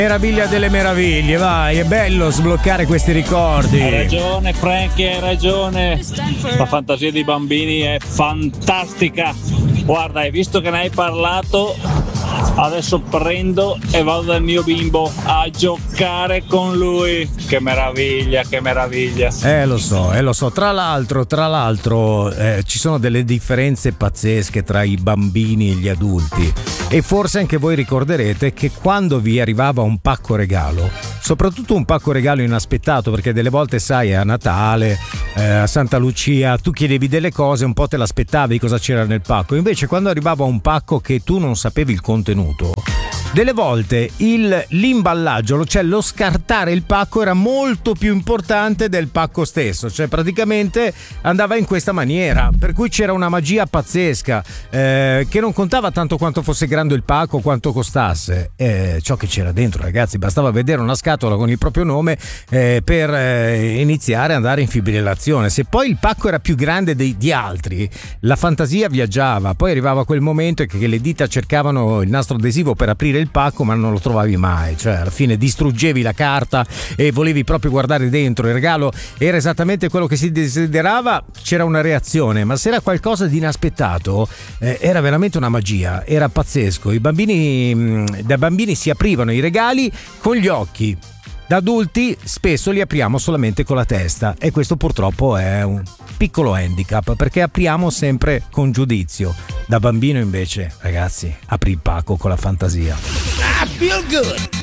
Meraviglia delle meraviglie, vai, è bello sbloccare questi ricordi. Hai ragione Frankie, hai ragione. La fantasia dei bambini è fantastica. Guarda, hai visto che ne hai parlato, adesso prendo e vado dal mio bimbo a giocare con lui. Che meraviglia, che meraviglia. Lo so. Tra l'altro, ci sono delle differenze pazzesche tra i bambini e gli adulti. E forse anche voi ricorderete che quando vi arrivava un pacco regalo, soprattutto un pacco regalo inaspettato, perché delle volte sai a Natale, a Santa Lucia, tu chiedevi delle cose, un po' te l'aspettavi cosa c'era nel pacco, invece quando arrivava un pacco che tu non sapevi il contenuto, delle volte l'imballaggio, cioè lo scartare il pacco, era molto più importante del pacco stesso, cioè praticamente andava in questa maniera, per cui c'era una magia pazzesca, che non contava tanto quanto fosse grande il pacco, quanto costasse, ciò che c'era dentro, ragazzi, bastava vedere una scatola con il proprio nome per iniziare ad andare in fibrillazione. Se poi il pacco era più grande di altri, la fantasia viaggiava, poi arrivava quel momento che le dita cercavano il nastro adesivo per aprire il pacco, ma non lo trovavi mai, cioè alla fine distruggevi la carta e volevi proprio guardare dentro. Il regalo era esattamente quello che si desiderava, c'era una reazione, ma se era qualcosa di inaspettato, era veramente una magia, era pazzesco. Da bambini si aprivano i regali con gli occhi, da adulti spesso li apriamo solamente con la testa, e questo purtroppo è un piccolo handicap, perché apriamo sempre con giudizio. Da bambino invece, ragazzi, apri il pacco con la fantasia. I feel good.